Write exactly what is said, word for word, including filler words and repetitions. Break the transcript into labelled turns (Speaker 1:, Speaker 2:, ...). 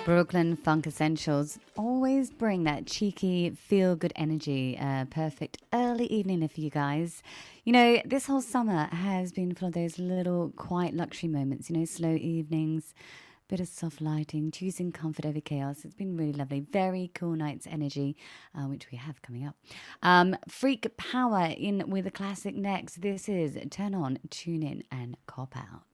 Speaker 1: Brooklyn Funk Essentials always bring that cheeky, feel-good energy. Uh, perfect early evening for you guys. You know, this whole summer has been full of those little quiet luxury moments, you know, slow evenings, bit of soft lighting, choosing comfort over chaos. It's been really lovely. Very cool night's energy, uh, which we have coming up. Um, Freak Power in with a classic next. This is Turn On, Tune In and Cop Out.